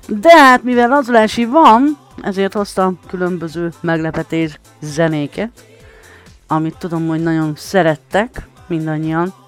De hát mivel lazulási van, ezért hoztam különböző meglepetés zenéket, amit tudom, hogy nagyon szerettek mindannyian.